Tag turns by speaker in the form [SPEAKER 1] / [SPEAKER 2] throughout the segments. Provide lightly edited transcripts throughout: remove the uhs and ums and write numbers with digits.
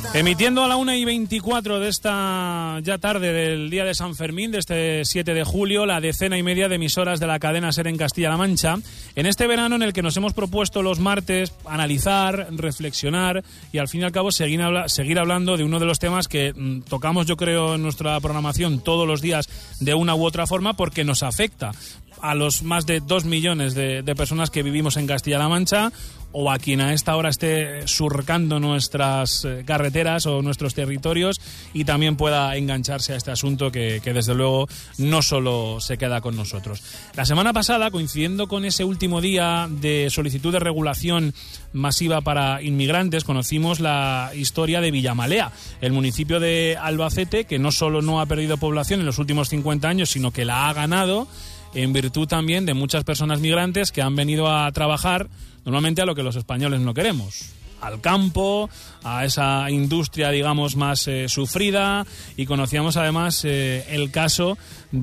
[SPEAKER 1] Emitiendo a la 1:24 de esta ya tarde del día de San Fermín, de este 7 de julio, la 10ª de emisoras de la cadena SER en Castilla-La Mancha, en este verano en el que nos hemos propuesto los martes analizar, reflexionar y al fin y al cabo seguir hablando de uno de los temas que tocamos, yo creo, en nuestra programación todos los días de una u otra forma, porque nos afecta a los más de 2 millones de personas que vivimos en Castilla-La Mancha, o a quien a esta hora esté surcando nuestras carreteras o nuestros territorios y también pueda engancharse a este asunto que desde luego no solo se queda con nosotros. La semana pasada, coincidiendo con ese último día de solicitud de regulación masiva para inmigrantes, conocimos la historia de Villamalea, el municipio de Albacete, que no solo no ha perdido población en los últimos 50 años, sino que la ha ganado en virtud también de muchas personas migrantes que han venido a trabajar normalmente a lo que los españoles no queremos: al campo, a esa industria, digamos, más sufrida. Y conocíamos además el caso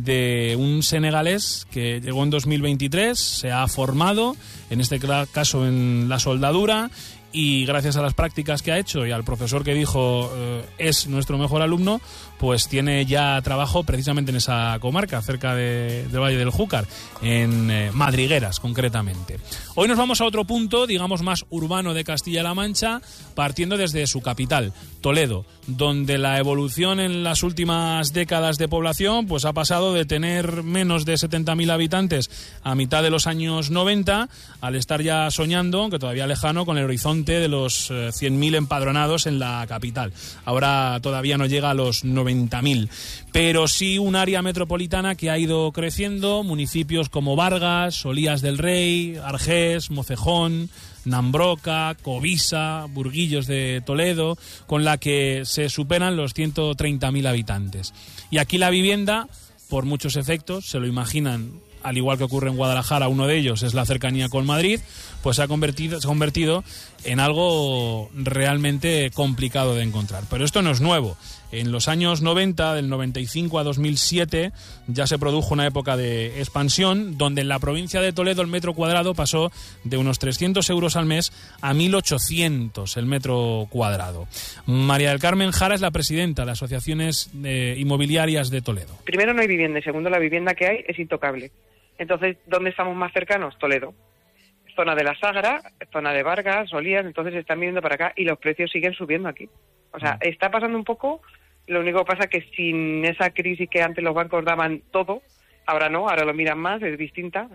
[SPEAKER 1] de un senegalés que llegó en 2023, se ha formado, en este caso en la soldadura, y gracias a las prácticas que ha hecho y al profesor que dijo es nuestro mejor alumno, pues tiene ya trabajo precisamente en esa comarca, cerca del Valle del Júcar, en Madrigueras concretamente. Hoy nos vamos a otro punto, digamos, más urbano de Castilla-La Mancha, partiendo desde su capital, Toledo, donde la evolución en las últimas décadas de población pues ha pasado de tener menos de 70.000 habitantes a mitad de los años 90, al estar ya soñando, aunque todavía lejano, con el horizonte de los 100.000 empadronados en la capital. Ahora todavía no llega a los 90.000, pero sí un área metropolitana que ha ido creciendo, municipios como Vargas, Solías del Rey, Argés, Mocejón, Nambroca, Covisa, Burguillos de Toledo, con la que se superan los 130.000 habitantes. Y aquí la vivienda, por muchos efectos, se lo imaginan, al igual que ocurre en Guadalajara, uno de ellos es la cercanía con Madrid, pues se ha convertido en algo realmente complicado de encontrar. Pero esto no es nuevo. En los años 90, del 95 a 2007, ya se produjo una época de expansión, donde en la provincia de Toledo el metro cuadrado pasó de unos 300 euros al mes a 1.800 el metro cuadrado. María del Carmen Jara es la presidenta de Asociaciones Inmobiliarias de Toledo.
[SPEAKER 2] Primero, no hay vivienda, y segundo, la vivienda que hay es intocable. Entonces, ¿dónde estamos más cercanos? Toledo. Zona de la Sagra, zona de Vargas, Solías, entonces están viniendo para acá y los precios siguen subiendo aquí. O sea, está pasando un poco, lo único que pasa es que sin esa crisis que antes los bancos daban todo, ahora no, ahora lo miran más, es distinta,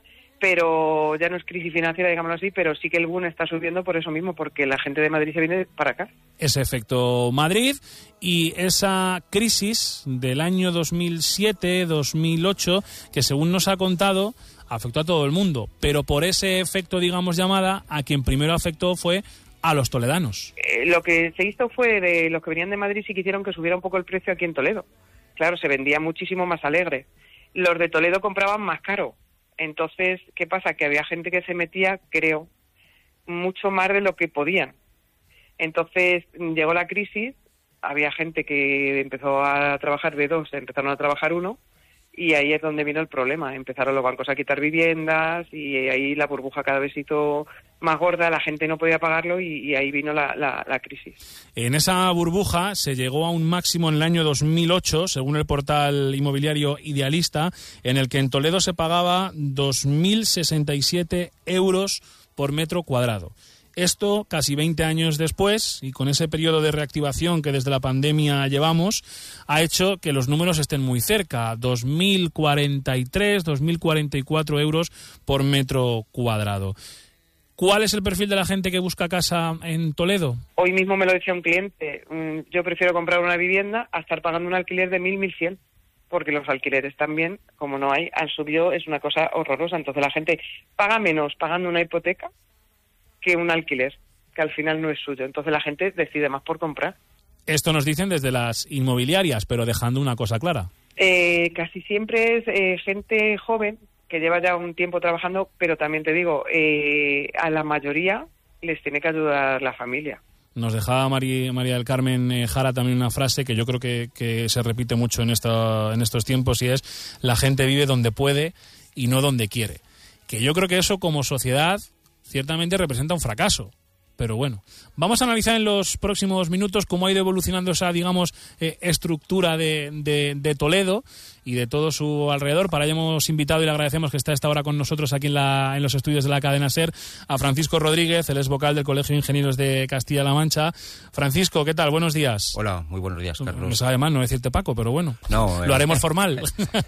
[SPEAKER 2] pero ya no es crisis financiera, digámoslo así, pero sí que el boom está subiendo por eso mismo, porque la gente de Madrid se viene para acá. Ese
[SPEAKER 1] efecto Madrid y esa crisis del año 2007-2008, que según nos ha contado, afectó a todo el mundo, pero por ese efecto, digamos, llamada, a quien primero afectó fue a los toledanos.
[SPEAKER 2] Lo que se hizo fue, de los que venían de Madrid, sí quisieron que subiera un poco el precio aquí en Toledo. Claro, se vendía muchísimo más alegre. Los de Toledo compraban más caro. Entonces, ¿qué pasa? Que había gente que se metía, creo, mucho más de lo que podían. Entonces, llegó la crisis, había gente que empezó a trabajar de 2, empezaron a trabajar 1, y ahí es donde vino el problema. Empezaron los bancos a quitar viviendas y ahí la burbuja cada vez hizo más gorda, la gente no podía pagarlo y ahí vino la crisis.
[SPEAKER 1] En esa burbuja se llegó a un máximo en el año 2008, según el portal inmobiliario Idealista, en el que en Toledo se pagaba 2.067 euros por metro cuadrado. Esto, casi 20 años después, y con ese periodo de reactivación que desde la pandemia llevamos, ha hecho que los números estén muy cerca, 2.043, 2.044 euros por metro cuadrado. ¿Cuál es el perfil de la gente que busca casa en Toledo?
[SPEAKER 2] Hoy mismo me lo decía un cliente, yo prefiero comprar una vivienda a estar pagando un alquiler de 1.000, 1.100, porque los alquileres también, como no hay, han subido, es una cosa horrorosa. Entonces la gente paga menos pagando una hipoteca que un alquiler, que al final no es suyo. Entonces la gente decide más por comprar.
[SPEAKER 1] Esto nos dicen desde las inmobiliarias, pero dejando una cosa clara.
[SPEAKER 2] Casi siempre es gente joven que lleva ya un tiempo trabajando, pero también te digo, a la mayoría les tiene que ayudar la familia.
[SPEAKER 1] Nos dejaba María del Carmen Jara también una frase que yo creo que se repite mucho en estos tiempos, y es: la gente vive donde puede y no donde quiere. Que yo creo que eso como sociedad ciertamente representa un fracaso, pero bueno. Vamos a analizar en los próximos minutos cómo ha ido evolucionando esa, digamos, estructura de Toledo y de todo su alrededor. Para ello hemos invitado, y le agradecemos que está a esta hora con nosotros aquí en los estudios de la cadena SER, a Francisco Rodríguez, el ex vocal del Colegio de Ingenieros de Castilla-La Mancha. Francisco, ¿qué tal? Buenos días.
[SPEAKER 3] Hola, muy buenos días, Carlos.
[SPEAKER 1] Me sabe mal no decirte Paco, pero bueno,
[SPEAKER 3] no,
[SPEAKER 1] lo haremos formal.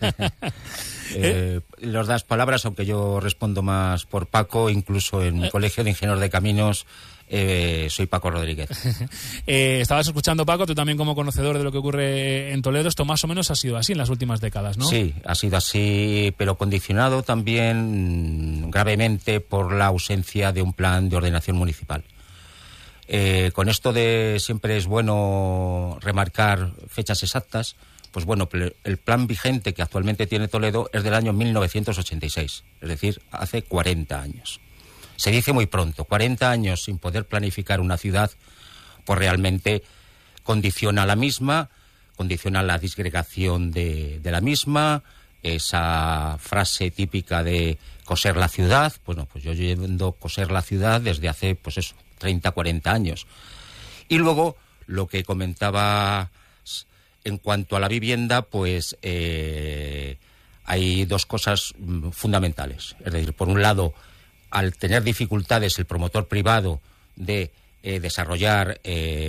[SPEAKER 3] Los das palabras, aunque yo respondo más por Paco, incluso en mi Colegio de Ingenieros de Caminos soy Paco Rodríguez.
[SPEAKER 1] Estabas escuchando, Paco, tú también como conocedor de lo que ocurre en Toledo, esto más o menos ha sido así en las últimas décadas, ¿no?
[SPEAKER 3] Sí, ha sido así, pero condicionado también gravemente por la ausencia de un plan de ordenación municipal. Con esto de siempre es bueno remarcar fechas exactas, pues bueno, el plan vigente que actualmente tiene Toledo es del año 1986, es decir, hace 40 años. Se dice muy pronto, 40 años sin poder planificar una ciudad, pues realmente condiciona la misma, condiciona la disgregación de la misma, esa frase típica de coser la ciudad. Bueno, pues yo llevo coser la ciudad desde hace, pues eso, 30, 40 años. Y luego, lo que comentaba en cuanto a la vivienda, pues hay dos cosas fundamentales. Es decir, por un lado, al tener dificultades el promotor privado de desarrollar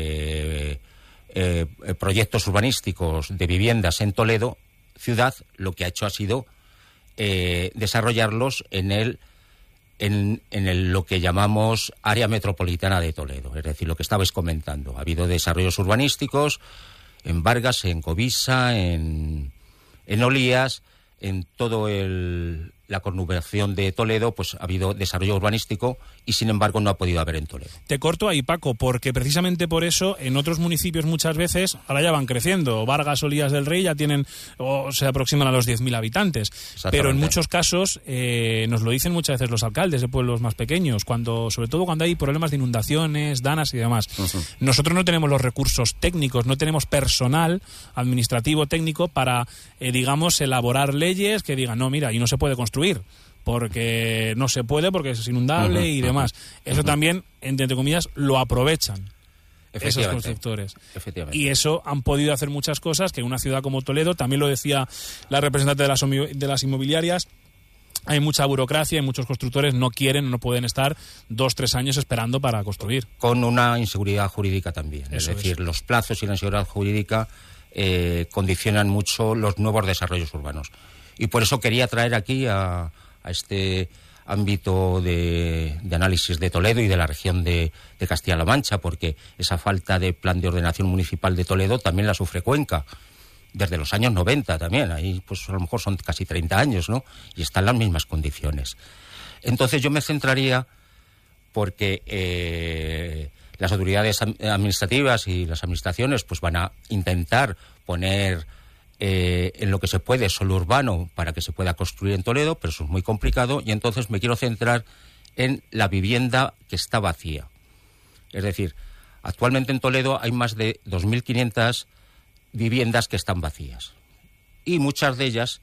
[SPEAKER 3] proyectos urbanísticos de viviendas en Toledo ciudad, lo que ha hecho ha sido desarrollarlos en lo que llamamos área metropolitana de Toledo, es decir, lo que estabais comentando. Ha habido desarrollos urbanísticos en Vargas, en Covisa, en Olías, en todo la conurbación de Toledo, pues ha habido desarrollo urbanístico y, sin embargo, no ha podido haber en Toledo.
[SPEAKER 1] Te corto ahí, Paco, porque precisamente por eso en otros municipios muchas veces ahora ya van creciendo. Vargas, Olías del Rey ya tienen o se aproximan a los 10.000 habitantes. Pero en muchos casos nos lo dicen muchas veces los alcaldes de pueblos más pequeños, sobre todo cuando hay problemas de inundaciones, danas y demás. Uh-huh. Nosotros no tenemos los recursos técnicos, no tenemos personal administrativo técnico para, digamos, elaborar leyes que digan, no, mira, y no se puede construir porque no se puede, porque es inundable y demás. Eso también, entre comillas, lo aprovechan esos constructores. Y eso han podido hacer muchas cosas que en una ciudad como Toledo, también lo decía la representante de las inmobiliarias, hay mucha burocracia y muchos constructores no pueden estar 2-3 años esperando para construir.
[SPEAKER 3] Con una inseguridad jurídica también. Es decir, los plazos y la inseguridad jurídica condicionan mucho los nuevos desarrollos urbanos. Y por eso quería traer aquí a este ámbito de análisis de Toledo y de la región de Castilla-La Mancha, porque esa falta de plan de ordenación municipal de Toledo también la sufre Cuenca, desde los años 90 también, ahí pues a lo mejor son casi 30 años, ¿no? Y están las mismas condiciones. Entonces yo me centraría porque las autoridades administrativas y las administraciones pues van a intentar poner en lo que se puede suelo urbano para que se pueda construir en Toledo, pero eso es muy complicado, y entonces me quiero centrar en la vivienda que está vacía. Es decir, actualmente en Toledo hay más de 2.500 viviendas que están vacías, y muchas de ellas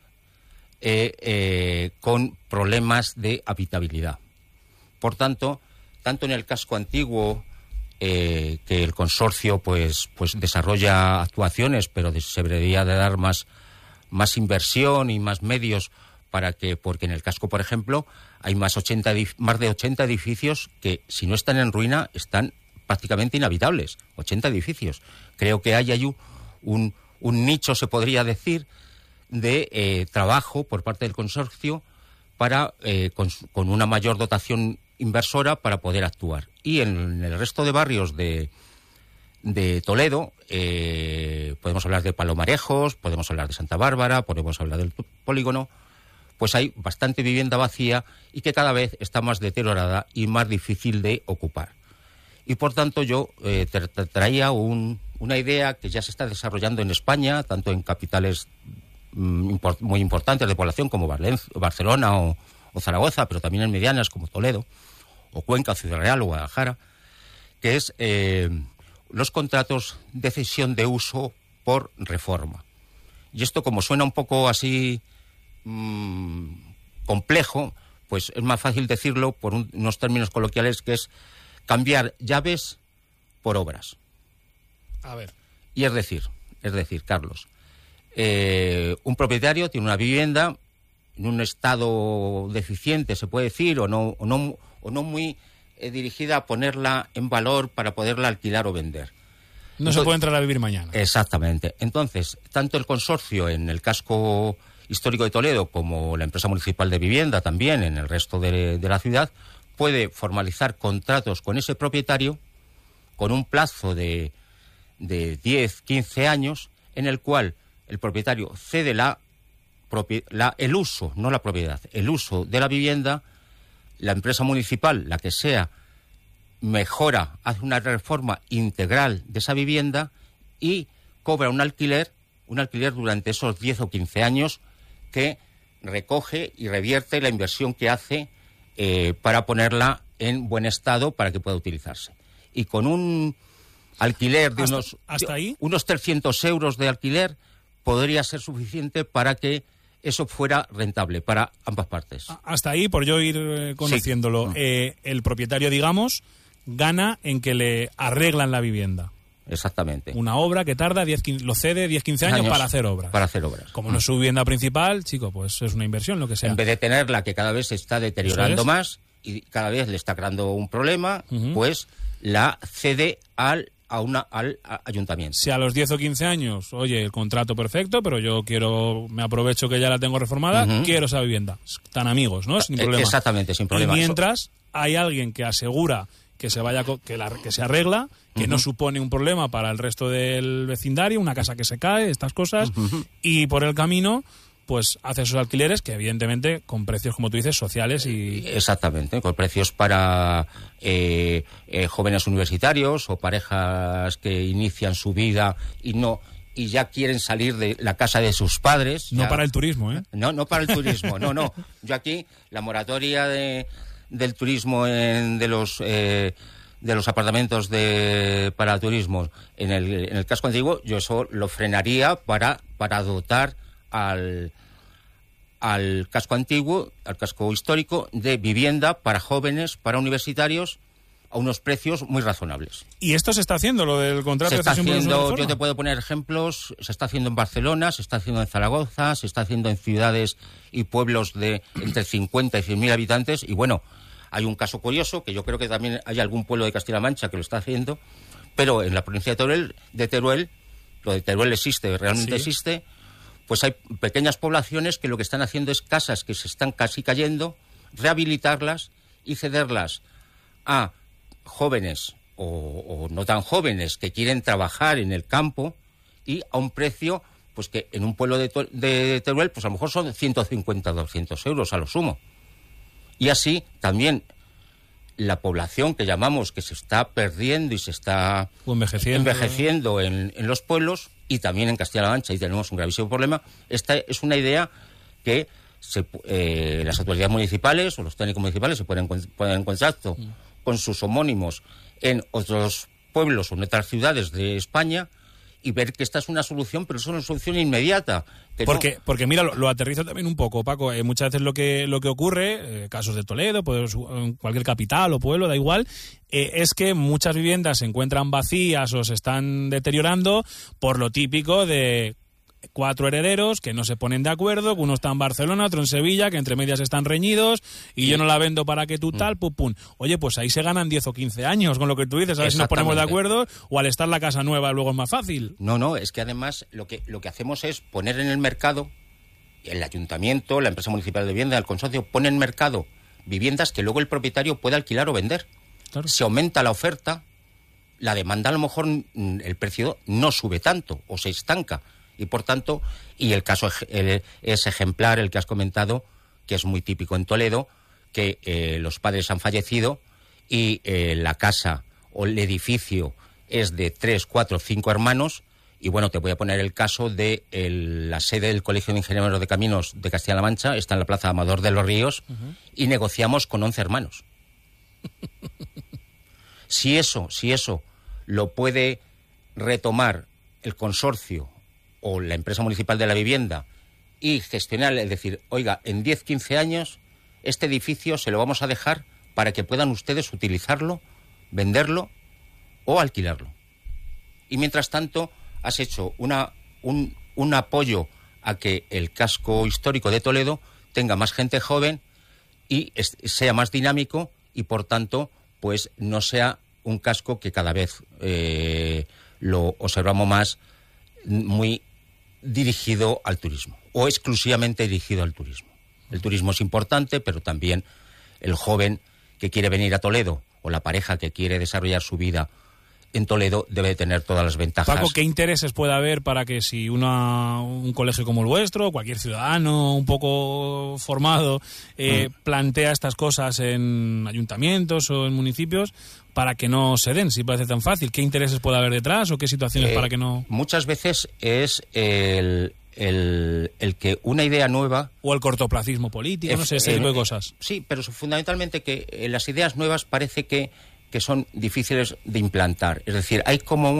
[SPEAKER 3] con problemas de habitabilidad. Por tanto, tanto en el casco antiguo, que el consorcio pues desarrolla actuaciones, pero se debería de dar más inversión y más medios porque en el casco, por ejemplo, hay más de 80 edificios que, si no están en ruina, están prácticamente inhabitables. 80 edificios. Creo que hay un nicho, se podría decir, de trabajo por parte del consorcio para con una mayor dotación inversora para poder actuar. Y en el resto de barrios de Toledo podemos hablar de Palomarejos, podemos hablar de Santa Bárbara, podemos hablar del Polígono, pues hay bastante vivienda vacía y que cada vez está más deteriorada y más difícil de ocupar. Y por tanto yo traía una idea que ya se está desarrollando en España, tanto en capitales muy importantes de población como Barcelona o Zaragoza, pero también en medianas como Toledo, o Cuenca, Ciudad Real o Guadalajara, que es los contratos de cesión de uso por reforma. Y esto, como suena un poco así complejo, pues es más fácil decirlo por unos términos coloquiales, que es cambiar llaves por obras.
[SPEAKER 1] A ver.
[SPEAKER 3] Y es decir, Carlos, un propietario tiene una vivienda en un estado deficiente, se puede decir, o no muy dirigida a ponerla en valor para poderla alquilar o vender.
[SPEAKER 1] No se puede entrar a vivir mañana.
[SPEAKER 3] Exactamente. Entonces, tanto el consorcio en el casco histórico de Toledo como la empresa municipal de vivienda también en el resto de la ciudad puede formalizar contratos con ese propietario con un plazo de 10, 15 años en el cual el propietario cede el uso, no la propiedad, el uso de la vivienda, la empresa municipal, la que sea, mejora, hace una reforma integral de esa vivienda y cobra un alquiler durante esos 10 o 15 años que recoge y revierte la inversión que hace para ponerla en buen estado para que pueda utilizarse. Y con un alquiler de unos 300 euros de alquiler podría ser suficiente para que eso fuera rentable para ambas partes.
[SPEAKER 1] Hasta ahí, por yo ir conociéndolo, sí. El propietario, digamos, gana en que le arreglan la vivienda.
[SPEAKER 3] Exactamente.
[SPEAKER 1] Una obra que tarda lo cede 10-15 años para hacer obras.
[SPEAKER 3] Para hacer obras.
[SPEAKER 1] Como no es su vivienda principal, chico, pues es una inversión, lo que sea.
[SPEAKER 3] En vez de tenerla que cada vez se está deteriorando más y cada vez le está creando un problema, pues la cede al ayuntamiento.
[SPEAKER 1] Si a los 10 o 15 años, oye, el contrato perfecto, pero yo me aprovecho que ya la tengo reformada, quiero esa vivienda. Están amigos, ¿no? Sin problema.
[SPEAKER 3] Exactamente, sin problema.
[SPEAKER 1] Y mientras hay alguien que asegura que se vaya, que se arregla, que no supone un problema para el resto del vecindario, una casa que se cae, estas cosas, y por el camino pues hace esos alquileres que evidentemente con precios, como tú dices, sociales y...
[SPEAKER 3] Exactamente, con precios para jóvenes universitarios o parejas que inician su vida y ya quieren salir de la casa de sus padres.
[SPEAKER 1] No para el turismo, ¿eh?
[SPEAKER 3] No para el turismo, no. Yo aquí, la moratoria del turismo de los apartamentos para turismo en el casco antiguo, yo eso lo frenaría para dotar al casco antiguo, al casco histórico, de vivienda para jóvenes, para universitarios, a unos precios muy razonables.
[SPEAKER 1] ¿Y esto se está haciendo, lo del contrato
[SPEAKER 3] de cesión?
[SPEAKER 1] Yo
[SPEAKER 3] te puedo poner ejemplos. Se está haciendo en Barcelona, se está haciendo en Zaragoza, se está haciendo en ciudades y pueblos de entre 50 y 100.000 habitantes. Y bueno, hay un caso curioso, que yo creo que también hay algún pueblo de Castilla-La Mancha que lo está haciendo, pero en la provincia de Teruel, lo de Teruel existe, realmente existe, pues hay pequeñas poblaciones que lo que están haciendo es casas que se están casi cayendo, rehabilitarlas y cederlas a jóvenes o no tan jóvenes que quieren trabajar en el campo y a un precio pues que en un pueblo de Teruel pues a lo mejor son 150 200 euros a lo sumo. Y así también la población que llamamos que se está perdiendo y se está envejeciendo en los pueblos y también en Castilla-La Mancha, y tenemos un gravísimo problema. Esta es una idea que las autoridades municipales o los técnicos municipales se ponen en contacto con sus homónimos en otros pueblos o en otras ciudades de España y ver que esta es una solución, pero es una solución inmediata.
[SPEAKER 1] Porque mira, lo aterrizo también un poco, Paco. Muchas veces lo que ocurre, casos de Toledo, pues, en cualquier capital o pueblo, da igual, es que muchas viviendas se encuentran vacías o se están deteriorando por lo típico de 4 herederos que no se ponen de acuerdo, que uno está en Barcelona, otro en Sevilla, que entre medias están reñidos y yo no la vendo para que tú tal, pum, pum. Oye, pues ahí se ganan 10 o 15 años con lo que tú dices, a ver si nos ponemos de acuerdo, o al estar la casa nueva luego es más fácil.
[SPEAKER 3] No, es que además lo que hacemos es poner en el mercado, el ayuntamiento, la empresa municipal de vivienda, el consorcio, pone en mercado viviendas que luego el propietario puede alquilar o vender. Claro. Se aumenta la oferta, la demanda a lo mejor el precio no sube tanto o se estanca. Y por tanto, y el caso es ejemplar, el que has comentado, que es muy típico en Toledo, que los padres han fallecido y la casa o el edificio es de 3, 4, 5 hermanos. Y bueno, te voy a poner el caso de la sede del Colegio de Ingenieros de Caminos de Castilla-La Mancha, está en la Plaza Amador de los Ríos, y negociamos con 11 hermanos. Si eso lo puede retomar el consorcio o la empresa municipal de la vivienda y gestionar, es decir, oiga, en 10, 15 años este edificio se lo vamos a dejar para que puedan ustedes utilizarlo venderlo o alquilarlo. Y mientras tanto has hecho un apoyo a que el casco histórico de Toledo tenga más gente joven y sea más dinámico y, por tanto, pues no sea un casco que cada vez lo observamos más muy dirigido al turismo o exclusivamente dirigido al turismo. El turismo es importante, pero también el joven que quiere venir a Toledo o la pareja que quiere desarrollar su vida en Toledo debe tener todas las ventajas.
[SPEAKER 1] Paco, ¿qué intereses puede haber para que si un colegio como el vuestro, cualquier ciudadano un poco formado, plantea estas cosas en ayuntamientos o en municipios para que no se den, si parece tan fácil? ¿Qué intereses puede haber detrás o qué situaciones para que no...? Muchas veces es el que una idea nueva... O el cortoplacismo político, no sé, ese tipo de cosas.
[SPEAKER 3] Sí, pero fundamentalmente que las ideas nuevas parece que son difíciles de implantar. Es decir, hay como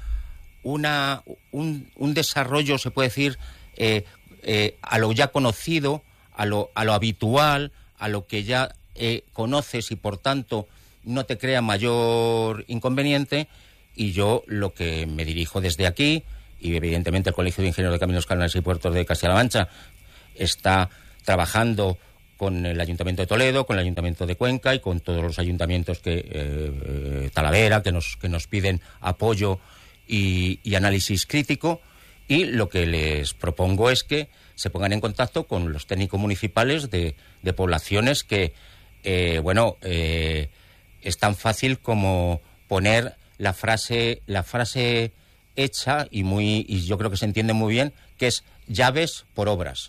[SPEAKER 3] un desarrollo, se puede decir, a lo ya conocido, a lo habitual, a lo que ya conoces y, por tanto, no te crea mayor inconveniente. Y yo lo que me dirijo desde aquí, y evidentemente el Colegio de Ingenieros de Caminos, Canales y Puertos de Castilla-La Mancha está trabajando con el Ayuntamiento de Toledo, con el Ayuntamiento de Cuenca y con todos los ayuntamientos Talavera, que nos piden apoyo y análisis crítico. Y lo que les propongo es que se pongan en contacto con los técnicos municipales de poblaciones que, es tan fácil como poner la frase hecha y yo creo que se entiende muy bien, que es llaves por obras.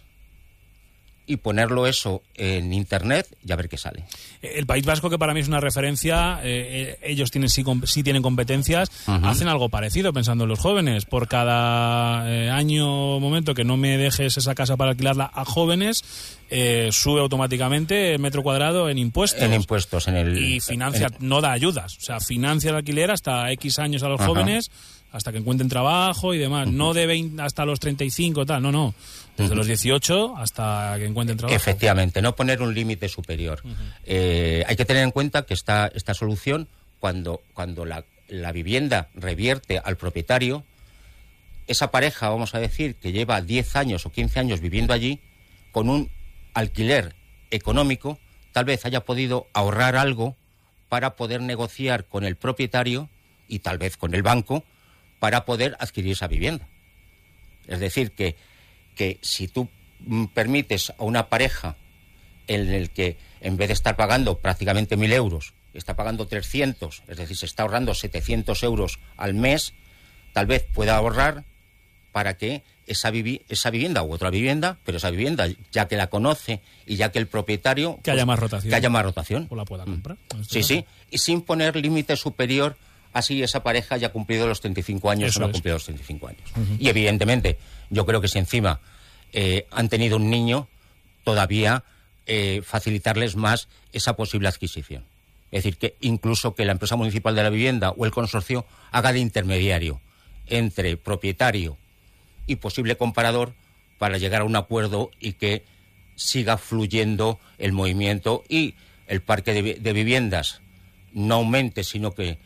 [SPEAKER 3] Y ponerlo eso en Internet y a ver qué sale.
[SPEAKER 1] El País Vasco, que para mí es una referencia, ellos sí tienen competencias, hacen algo parecido pensando en los jóvenes. Por cada año o momento que no me dejes esa casa para alquilarla a jóvenes, sube automáticamente el metro cuadrado en impuestos. Y financia, no da ayudas. O sea, financia el alquiler hasta X años a los jóvenes, hasta que encuentren trabajo y demás. No de 20 hasta los 35 tal, no. Desde los 18 hasta que encuentren trabajo.
[SPEAKER 3] Efectivamente, no poner un límite superior. Hay que tener en cuenta que esta solución, cuando la vivienda revierte al propietario, esa pareja, vamos a decir, que lleva 10 años o 15 años viviendo allí, con un alquiler económico, tal vez haya podido ahorrar algo para poder negociar con el propietario y tal vez con el banco para poder adquirir esa vivienda. Es decir, que si tú permites a una pareja en el que en vez de estar pagando prácticamente 1.000 euros, está pagando 300, es decir, se está ahorrando 700 euros al mes, tal vez pueda ahorrar para que esa vivienda u otra vivienda, pero esa vivienda, ya que la conoce y ya que el propietario...
[SPEAKER 1] Que haya más rotación.
[SPEAKER 3] O
[SPEAKER 1] la pueda comprar.
[SPEAKER 3] Sí, y sin poner límite superior. Así esa pareja ya ha cumplido los 35 años o no ha cumplido los 35 años. Y evidentemente, yo creo que si encima han tenido un niño, todavía facilitarles más esa posible adquisición. Es decir, que incluso que la empresa municipal de la vivienda o el consorcio haga de intermediario entre propietario y posible comprador para llegar a un acuerdo y que siga fluyendo el movimiento y el parque de viviendas no aumente, sino que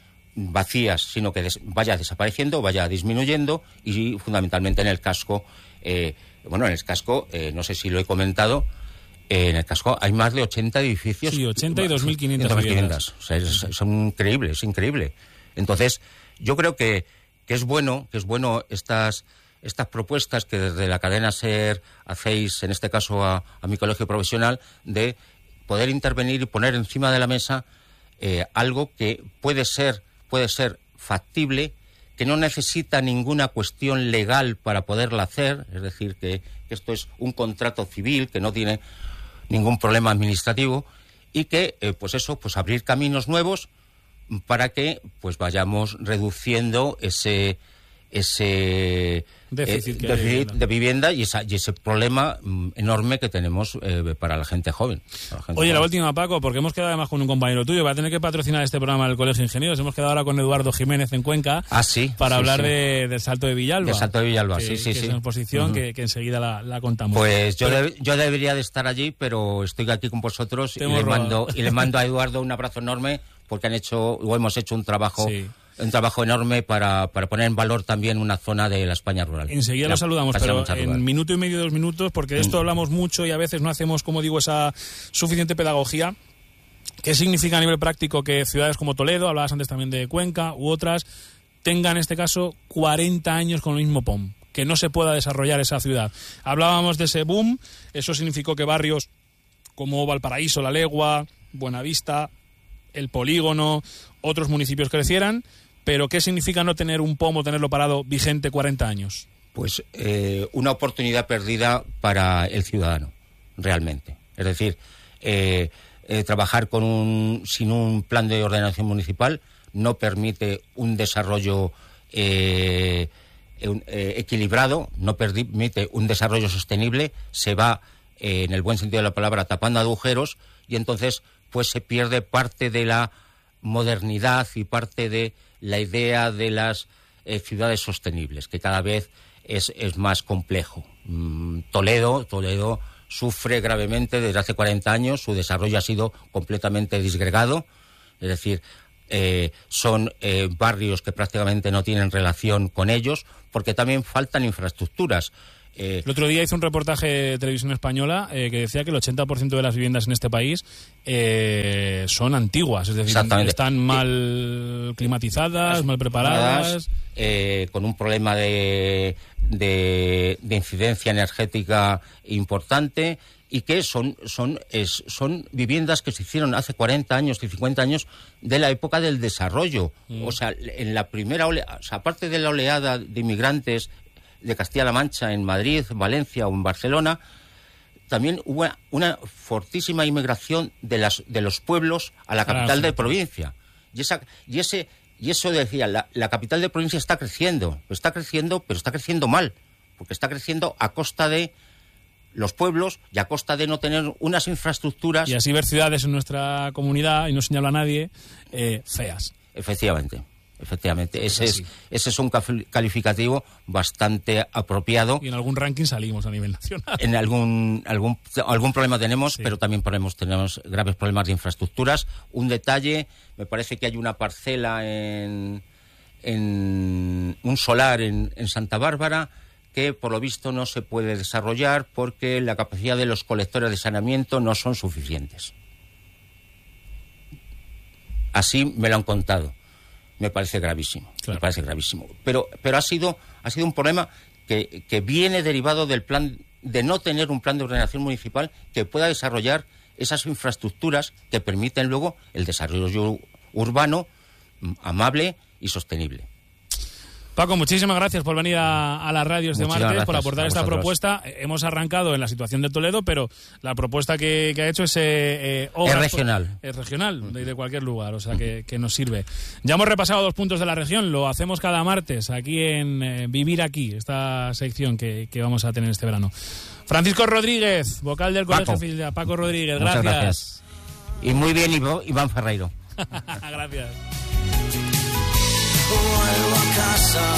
[SPEAKER 3] vaya desapareciendo, vaya disminuyendo y fundamentalmente en el casco, no sé si lo he comentado, en el casco hay más de 80 edificios.
[SPEAKER 1] Sí, 80 y 2.500 viviendas.
[SPEAKER 3] O sea, es increíble. Entonces, yo creo que es bueno estas propuestas que desde la cadena SER hacéis, en este caso a mi colegio profesional, de poder intervenir y poner encima de la mesa algo que puede ser factible, que no necesita ninguna cuestión legal para poderla hacer, es decir, que esto es un contrato civil, que no tiene ningún problema administrativo y que, abrir caminos nuevos para que, vayamos reduciendo ese
[SPEAKER 1] déficit
[SPEAKER 3] de vivienda y ese problema enorme que tenemos para la gente joven.
[SPEAKER 1] Oye, la última, Paco, porque hemos quedado además con un compañero tuyo, va a tener que patrocinar este programa del Colegio de Ingenieros. Hemos quedado ahora con Eduardo Jiménez en Cuenca para hablar del Salto de Villalba.
[SPEAKER 3] Del Salto de Villalba, sí.
[SPEAKER 1] Es una exposición que enseguida la contamos.
[SPEAKER 3] Pues yo debería de estar allí, pero estoy aquí con vosotros y le mando a Eduardo un abrazo enorme porque hemos hecho un trabajo... Sí. Un trabajo enorme para poner en valor también una zona de la España rural.
[SPEAKER 1] Enseguida lo saludamos, pero en minuto y medio, 2 minutos, porque de esto hablamos mucho y a veces no hacemos, como digo, esa suficiente pedagogía. ¿Qué significa a nivel práctico que ciudades como Toledo, hablabas antes también de Cuenca u otras, tengan en este caso 40 años con el mismo POM? Que no se pueda desarrollar esa ciudad. Hablábamos de ese boom, eso significó que barrios como Valparaíso, La Legua, Buenavista, El Polígono, otros municipios crecieran. Pero ¿qué significa no tener un POM o tenerlo parado vigente 40 años?
[SPEAKER 3] Pues una oportunidad perdida para el ciudadano, realmente. Es decir, trabajar sin un plan de ordenación municipal no permite un desarrollo equilibrado, no permite un desarrollo sostenible, se va, en el buen sentido de la palabra, tapando agujeros y entonces pues se pierde parte de la modernidad y parte de la idea de las ciudades sostenibles, que cada vez es más complejo. Toledo sufre gravemente desde hace 40 años, su desarrollo ha sido completamente disgregado, es decir, son barrios que prácticamente no tienen relación con ellos, porque también faltan infraestructuras.
[SPEAKER 1] El otro día hice un reportaje de Televisión Española que decía que el 80% de las viviendas en este país son antiguas, es decir, están mal climatizadas, mal preparadas.
[SPEAKER 3] Con un problema de incidencia energética importante y que son viviendas que se hicieron hace 40 años y 50 años de la época del desarrollo. O sea, en la primera aparte de la oleada de inmigrantes de Castilla-La Mancha en Madrid, Valencia o en Barcelona, también hubo una fortísima inmigración de los pueblos a la capital de provincia. Y eso decía, la capital de provincia está creciendo, pero está creciendo mal, porque está creciendo a costa de los pueblos y a costa de no tener unas infraestructuras.
[SPEAKER 1] Y así ver ciudades en nuestra comunidad, y no señalo a nadie, feas.
[SPEAKER 3] Efectivamente. Ese es un calificativo bastante apropiado.
[SPEAKER 1] Y en algún ranking salimos a nivel nacional.
[SPEAKER 3] En algún problema tenemos, sí. Pero también tenemos graves problemas de infraestructuras. Un detalle, me parece que hay una parcela en un solar en Santa Bárbara que por lo visto no se puede desarrollar porque la capacidad de los colectores de saneamiento no son suficientes. Así me lo han contado. Me parece gravísimo, claro. Pero ha sido un problema que viene derivado del plan de no tener un plan de ordenación municipal que pueda desarrollar esas infraestructuras que permiten luego el desarrollo urbano amable y sostenible.
[SPEAKER 1] Paco, muchísimas gracias por venir a las radios de martes, por aportar esta propuesta. Hemos arrancado en la situación de Toledo, pero la propuesta que ha hecho es
[SPEAKER 3] regional.
[SPEAKER 1] Es regional, de cualquier lugar, o sea que nos sirve. Ya hemos repasado 2 puntos de la región, lo hacemos cada martes aquí en Vivir Aquí, esta sección que vamos a tener este verano. Francisco Rodríguez, vocal del Colegio Oficial. Paco Rodríguez, gracias.
[SPEAKER 3] Y muy bien, Iván Ferreiro.
[SPEAKER 1] Gracias.
[SPEAKER 4] Vuelvo a casa.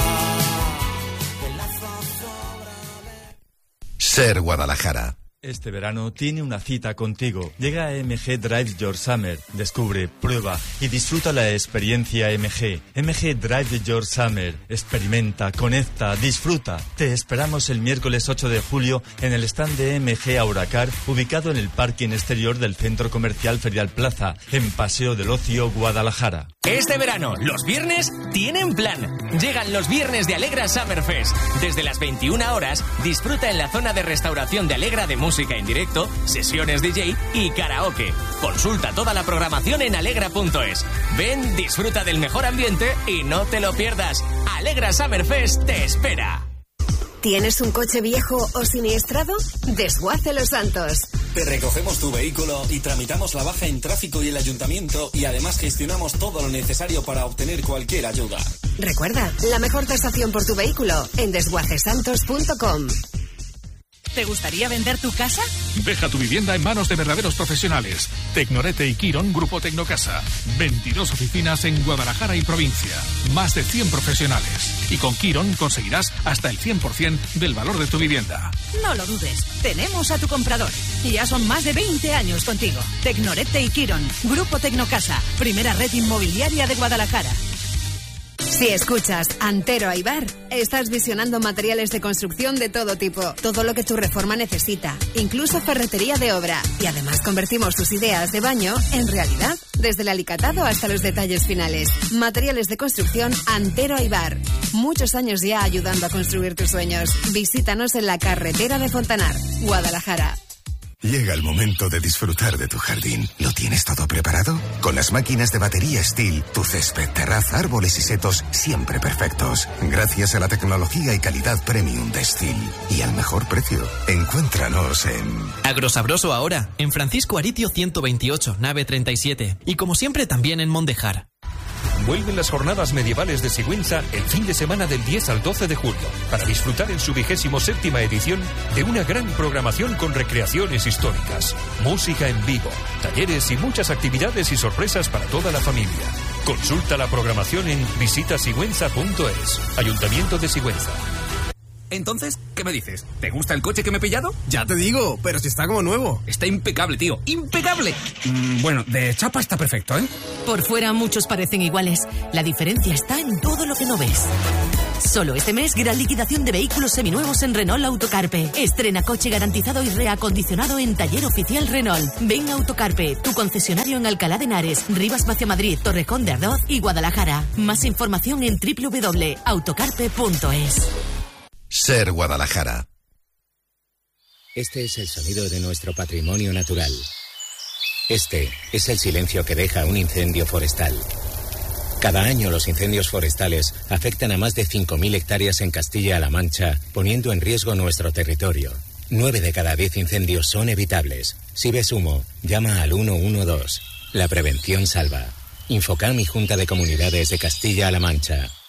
[SPEAKER 4] Ser Guadalajara.
[SPEAKER 5] Este verano tiene una cita contigo. Llega a MG Drive Your Summer. Descubre, prueba y disfruta la experiencia MG. MG Drive Your Summer. Experimenta, conecta, disfruta. Te esperamos el miércoles 8 de julio en el stand de MG Auracar, ubicado en el parking exterior del Centro Comercial Ferial Plaza, en Paseo del Ocio, Guadalajara.
[SPEAKER 6] Este verano, los viernes tienen plan. Llegan los viernes de Alegra Summer Fest. Desde las 21 horas, disfruta en la zona de restauración de Alegra de música en directo, sesiones DJ y karaoke. Consulta toda la programación en alegra.es. Ven, disfruta del mejor ambiente y no te lo pierdas. Alegra Summer Fest te espera.
[SPEAKER 7] ¿Tienes un coche viejo o siniestrado? Desguace Los Santos. Te recogemos tu vehículo y tramitamos la baja en tráfico y el ayuntamiento, y además gestionamos todo lo necesario para obtener cualquier ayuda.
[SPEAKER 8] Recuerda, la mejor tasación por tu vehículo en desguacesantos.com.
[SPEAKER 9] ¿Te gustaría vender tu casa?
[SPEAKER 10] Deja tu vivienda en manos de verdaderos profesionales. Tecnorete y Quirón, Grupo Tecnocasa. 22 oficinas en Guadalajara y provincia. Más de 100 profesionales. Y con Quirón conseguirás hasta el 100% del valor de tu vivienda.
[SPEAKER 9] No lo dudes. Tenemos a tu comprador. Y ya son más de 20 años contigo. Tecnorete y Quirón, Grupo Tecnocasa. Primera red inmobiliaria de Guadalajara.
[SPEAKER 8] Si escuchas Antero Aybar, estás visionando materiales de construcción de todo tipo, todo lo que tu reforma necesita, incluso ferretería de obra. Y además convertimos tus ideas de baño en realidad, desde el alicatado hasta los detalles finales. Materiales de construcción Antero Aybar. Muchos años ya ayudando a construir tus sueños. Visítanos en la carretera de Fontanar, Guadalajara.
[SPEAKER 4] Llega el momento de disfrutar de tu jardín. ¿Lo tienes todo preparado? Con las máquinas de batería Steel, tu césped, terraza, árboles y setos siempre perfectos. Gracias a la tecnología y calidad premium de Steel. Y al mejor precio. Encuéntranos en...
[SPEAKER 11] Agrosabroso ahora, en Francisco Aritio 128, nave 37. Y como siempre también en Mondejar.
[SPEAKER 12] Vuelven las jornadas medievales de Sigüenza el fin de semana del 10 al 12 de julio para disfrutar en su 27ª edición de una gran programación con recreaciones históricas, música en vivo, talleres y muchas actividades y sorpresas para toda la familia. Consulta la programación en visitasigüenza.es. Ayuntamiento de Sigüenza.
[SPEAKER 13] Entonces, ¿qué me dices? ¿Te gusta el coche que me he pillado? Ya te digo, pero si está como nuevo. Está impecable, tío. ¡Impecable! Bueno, de chapa está perfecto, ¿eh?
[SPEAKER 14] Por fuera muchos parecen iguales. La diferencia está en todo lo que no ves. Solo este mes, gran liquidación de vehículos seminuevos en Renault Autocarpe. Estrena coche garantizado y reacondicionado en Taller Oficial Renault. Ven a Autocarpe, tu concesionario en Alcalá de Henares, Rivas Vacia Madrid, Torrejón de Ardoz y Guadalajara. Más información en www.autocarpe.es.
[SPEAKER 4] Ser Guadalajara.
[SPEAKER 15] Este es el sonido de nuestro patrimonio natural. Este es el silencio que deja un incendio forestal. Cada año los incendios forestales afectan a más de 5.000 hectáreas en Castilla-La Mancha, poniendo en riesgo nuestro territorio. 9 de cada 10 incendios son evitables. Si ves humo, llama al 112. La prevención salva. Infocam y Junta de Comunidades de Castilla-La Mancha.